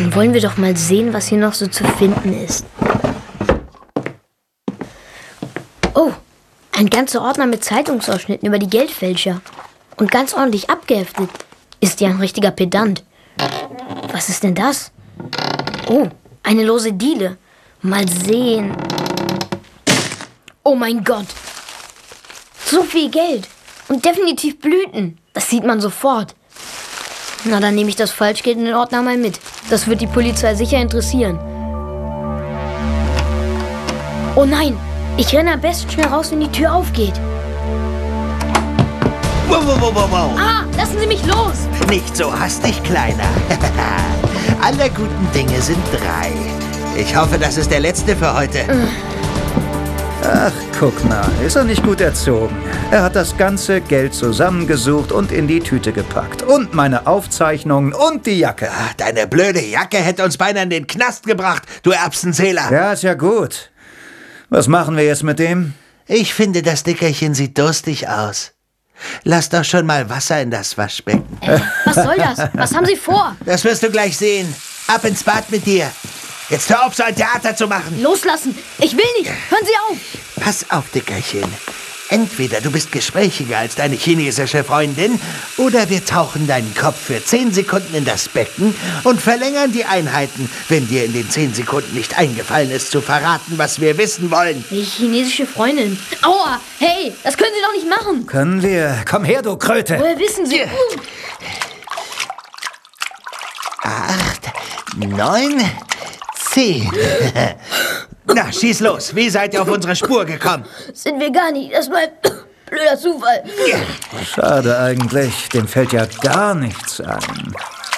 Dann wollen wir doch mal sehen, was hier noch so zu finden ist. Oh, ein ganzer Ordner mit Zeitungsausschnitten über die Geldfälscher. Und ganz ordentlich abgeheftet. Ist ja ein richtiger Pedant. Was ist denn das? Oh, eine lose Diele. Mal sehen. Oh mein Gott. So viel Geld. Und definitiv Blüten. Das sieht man sofort. Na, dann nehme ich das Falschgeld in den Ordner mal mit. Das wird die Polizei sicher interessieren. Oh nein, ich renne am besten schnell raus, wenn die Tür aufgeht. Wow. Ah, lassen Sie mich los! Nicht so hastig, Kleiner. Alle guten Dinge sind 3. Ich hoffe, das ist der letzte für heute. Ach, guck mal, ist er nicht gut erzogen? Er hat das ganze Geld zusammengesucht und in die Tüte gepackt. Und meine Aufzeichnungen und die Jacke. Ach, deine blöde Jacke hätte uns beinahe in den Knast gebracht, du Erbsenzähler. Ja, ist ja gut. Was machen wir jetzt mit dem? Ich finde, das Dickerchen sieht durstig aus. Lass doch schon mal Wasser in das Waschbecken. Was soll das? Was haben Sie vor? Das wirst du gleich sehen. Ab ins Bad mit dir. Jetzt hör auf, so ein Theater zu machen. Loslassen! Ich will nicht! Hören Sie auf! Pass auf, Dickerchen. Entweder du bist gesprächiger als deine chinesische Freundin oder wir tauchen deinen Kopf für 10 Sekunden in das Becken und verlängern die Einheiten, wenn dir in den 10 Sekunden nicht eingefallen ist, zu verraten, was wir wissen wollen. Die chinesische Freundin. Aua! Hey, das können Sie doch nicht machen! Können wir? Komm her, du Kröte! Woher wissen Sie? 8, 9, 10. Na, schieß los. Wie seid ihr auf unsere Spur gekommen? Sind wir gar nicht. Das war ein blöder Zufall. Schade eigentlich. Dem fällt ja gar nichts ein.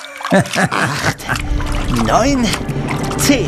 8, 9, 10.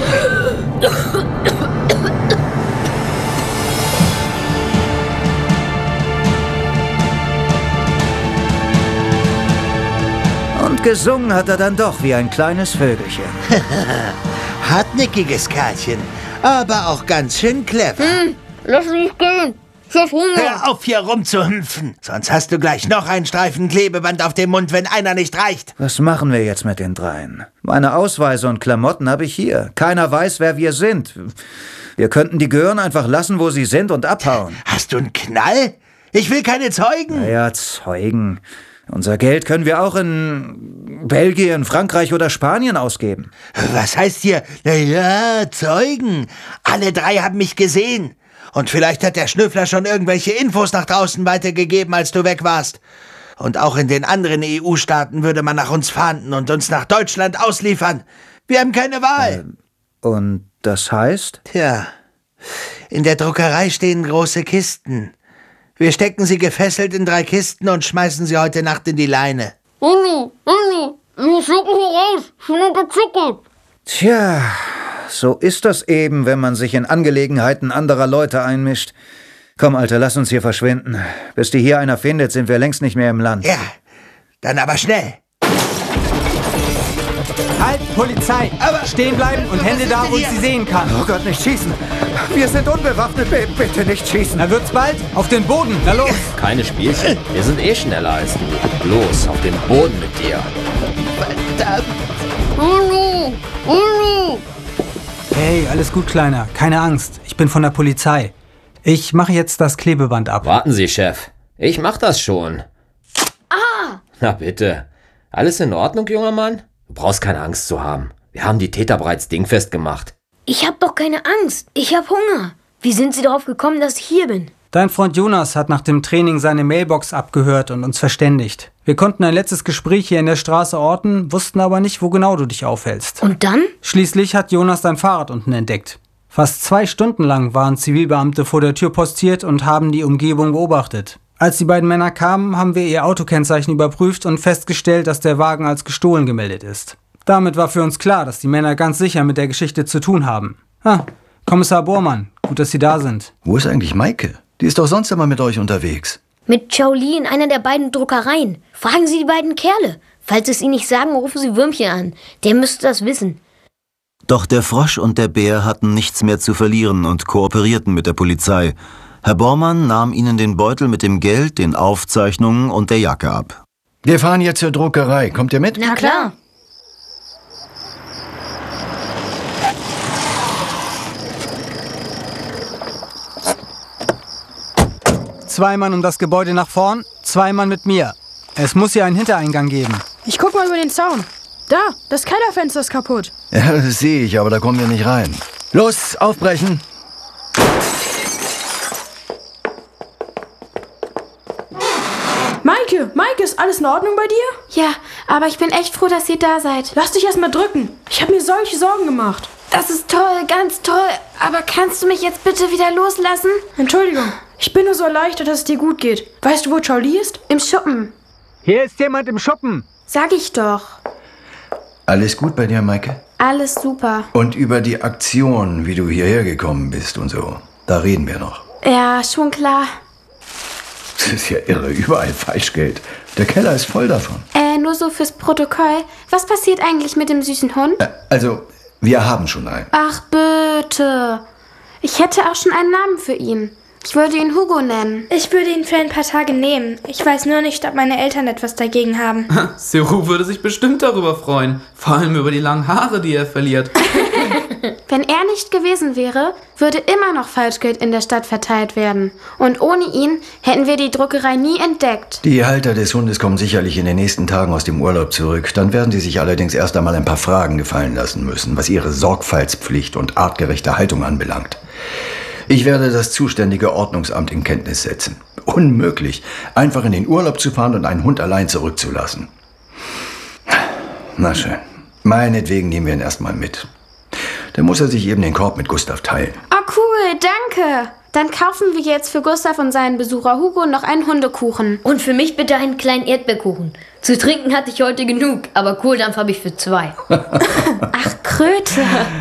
Und gesungen hat er dann doch wie ein kleines Vögelchen. Hartnäckiges Kerlchen, aber auch ganz schön clever. Lass mich gehen. Ich hab Hunger. Hör auf, hier rumzuhüpfen. Sonst hast du gleich noch einen Streifen Klebeband auf dem Mund, wenn einer nicht reicht. Was machen wir jetzt mit den 3? Meine Ausweise und Klamotten habe ich hier. Keiner weiß, wer wir sind. Wir könnten die Gören einfach lassen, wo sie sind und abhauen. Hast du einen Knall? Ich will keine Zeugen. Naja, Zeugen. Unser Geld können wir auch in Belgien, Frankreich oder Spanien ausgeben. Was heißt hier? Naja, Zeugen. Alle 3 haben mich gesehen. Und vielleicht hat der Schnüffler schon irgendwelche Infos nach draußen weitergegeben, als du weg warst. Und auch in den anderen EU-Staaten würde man nach uns fahnden und uns nach Deutschland ausliefern. Wir haben keine Wahl. Und das heißt? Tja, in der Druckerei stehen große Kisten. Wir stecken sie gefesselt in 3 Kisten und schmeißen sie heute Nacht in die Leine. Wir schlucken hier raus. Ich bin unterzuckert. Tja, so ist das eben, wenn man sich in Angelegenheiten anderer Leute einmischt. Komm, Alter, lass uns hier verschwinden. Bis die hier einer findet, sind wir längst nicht mehr im Land. Ja, dann aber schnell. Halt, Polizei! Aber stehen bleiben und Hände da, wo ich sie sehen kann. Oh Gott, nicht schießen. Wir sind unbewaffnet. Bitte nicht schießen. Na wird's bald. Auf den Boden. Na los. Keine Spielchen. Wir sind eh schneller als du. Los, auf den Boden mit dir. Verdammt. Hey, alles gut, Kleiner. Keine Angst. Ich bin von der Polizei. Ich mache jetzt das Klebeband ab. Warten Sie, Chef. Ich mach das schon. Na bitte. Alles in Ordnung, junger Mann? Du brauchst keine Angst zu haben. Wir haben die Täter bereits dingfest gemacht. Ich hab doch keine Angst. Ich hab Hunger. Wie sind Sie darauf gekommen, dass ich hier bin? Dein Freund Jonas hat nach dem Training seine Mailbox abgehört und uns verständigt. Wir konnten ein letztes Gespräch hier in der Straße orten, wussten aber nicht, wo genau du dich aufhältst. Und dann? Schließlich hat Jonas dein Fahrrad unten entdeckt. Fast 2 Stunden lang waren Zivilbeamte vor der Tür postiert und haben die Umgebung beobachtet. Als die beiden Männer kamen, haben wir ihr Autokennzeichen überprüft und festgestellt, dass der Wagen als gestohlen gemeldet ist. Damit war für uns klar, dass die Männer ganz sicher mit der Geschichte zu tun haben. Kommissar Bormann, gut, dass Sie da sind. Wo ist eigentlich Maike? Die ist doch sonst immer mit euch unterwegs. Mit Chow Li in einer der beiden Druckereien. Fragen Sie die beiden Kerle. Falls es Ihnen nicht sagen, rufen Sie Würmchen an. Der müsste das wissen. Doch der Frosch und der Bär hatten nichts mehr zu verlieren und kooperierten mit der Polizei. Herr Bormann nahm ihnen den Beutel mit dem Geld, den Aufzeichnungen und der Jacke ab. Wir fahren jetzt zur Druckerei. Kommt ihr mit? Na klar. 2 Mann um das Gebäude nach vorn, 2 Mann mit mir. Es muss hier einen Hintereingang geben. Ich guck mal über den Zaun. Da, das Kellerfenster ist kaputt. Ja, das sehe ich, aber da kommen wir nicht rein. Los, aufbrechen! Maike, ist alles in Ordnung bei dir? Ja, aber ich bin echt froh, dass ihr da seid. Lass dich erst mal drücken. Ich habe mir solche Sorgen gemacht. Das ist toll, ganz toll. Aber kannst du mich jetzt bitte wieder loslassen? Entschuldigung, ich bin nur so erleichtert, dass es dir gut geht. Weißt du, wo Charlie ist? Im Schuppen. Hier ist jemand im Schuppen. Sag ich doch. Alles gut bei dir, Maike? Alles super. Und über die Aktion, wie du hierher gekommen bist und so, da reden wir noch. Ja, schon klar. Das ist ja irre, überall Falschgeld. Der Keller ist voll davon. Nur so fürs Protokoll. Was passiert eigentlich mit dem süßen Hund? Also, wir haben schon einen. Ach, bitte. Ich hätte auch schon einen Namen für ihn. Ich würde ihn Hugo nennen. Ich würde ihn für ein paar Tage nehmen. Ich weiß nur nicht, ob meine Eltern etwas dagegen haben. Seru würde sich bestimmt darüber freuen. Vor allem über die langen Haare, die er verliert. Wenn er nicht gewesen wäre, würde immer noch Falschgeld in der Stadt verteilt werden. Und ohne ihn hätten wir die Druckerei nie entdeckt. Die Halter des Hundes kommen sicherlich in den nächsten Tagen aus dem Urlaub zurück. Dann werden sie sich allerdings erst einmal ein paar Fragen gefallen lassen müssen, was ihre Sorgfaltspflicht und artgerechte Haltung anbelangt. Ich werde das zuständige Ordnungsamt in Kenntnis setzen. Unmöglich, einfach in den Urlaub zu fahren und einen Hund allein zurückzulassen. Na schön, meinetwegen nehmen wir ihn erstmal mit. Dann muss er sich eben den Korb mit Gustav teilen. Oh cool, danke. Dann kaufen wir jetzt für Gustav und seinen Besucher Hugo noch einen Hundekuchen. Und für mich bitte einen kleinen Erdbeerkuchen. Zu trinken hatte ich heute genug, aber Kohldampf habe ich für 2. Ach, Kröte.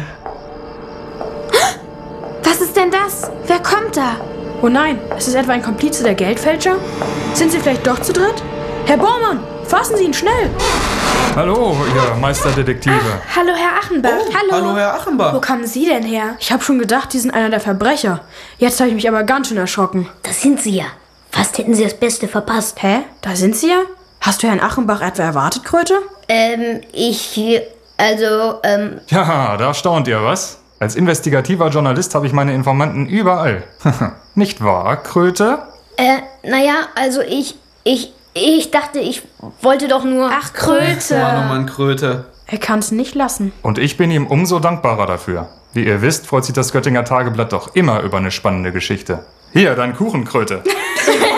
Was ist denn das? Wer kommt da? Oh nein, ist es etwa ein Komplize der Geldfälscher? Sind sie vielleicht doch zu dritt? Herr Bormann, fassen Sie ihn schnell! Hallo, ihr Meisterdetektive. Hallo, Herr Achenbach. Hallo, Herr Achenbach. Wo kommen Sie denn her? Ich habe schon gedacht, Sie sind einer der Verbrecher. Jetzt habe ich mich aber ganz schön erschrocken. Das sind sie ja. Fast hätten sie das Beste verpasst. Hä? Da sind Sie ja? Hast du Herrn Achenbach etwa erwartet, Kröte? Ja, da staunt ihr, was? Als investigativer Journalist habe ich meine Informanten überall. Nicht wahr, Kröte? Ich dachte, ich wollte doch nur... Ach, Kröte. Mann, Kröte. Er kann es nicht lassen. Und ich bin ihm umso dankbarer dafür. Wie ihr wisst, freut sich das Göttinger Tageblatt doch immer über eine spannende Geschichte. Hier, dein Kuchen, Kröte.